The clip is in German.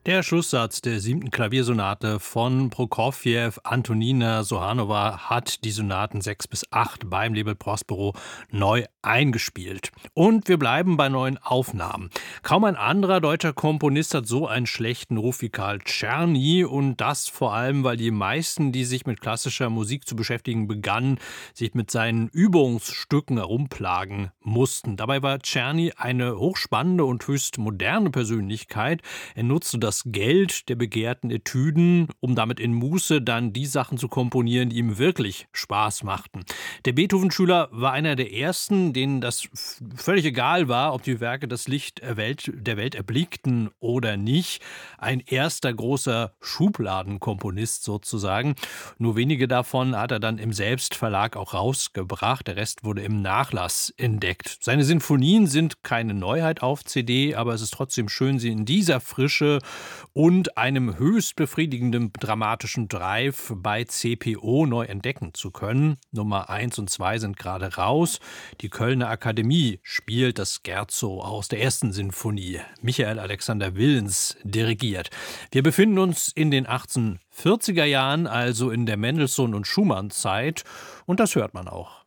Der Schlusssatz der 7. Klaviersonate von Prokofjew, Antonina Sohanowa hat die Sonaten 6 bis 8 beim Label Prospero neu eingespielt. Und wir bleiben bei neuen Aufnahmen. Kaum ein anderer deutscher Komponist hat so einen schlechten Ruf wie Karl Czerny, und das vor allem, weil die meisten, die sich mit klassischer Musik zu beschäftigen begannen, sich mit seinen Übungsstücken herumplagen mussten. Dabei war Czerny eine hochspannende und höchst moderne Persönlichkeit. Er nutzte das Geld der begehrten Etüden, um damit in Muße dann die Sachen zu komponieren, die ihm wirklich Spaß machten. Der Beethoven-Schüler war einer der ersten, denen das völlig egal war, ob die Werke das Licht der Welt erblickten oder nicht. Ein erster großer Schubladenkomponist sozusagen. Nur wenige davon hat er dann im Selbstverlag auch rausgebracht. Der Rest wurde im Nachlass entdeckt. Seine Sinfonien sind keine Neuheit auf CD, aber es ist trotzdem schön, sie in dieser Frische und einem höchst befriedigenden dramatischen Drive bei CPO neu entdecken zu können. Nummer 1 und 2 sind gerade raus. Die Kölner Akademie spielt das Scherzo aus der ersten Sinfonie. Michael Alexander Willens dirigiert. Wir befinden uns in den 1840er Jahren, also in der Mendelssohn- und Schumann-Zeit, und das hört man auch.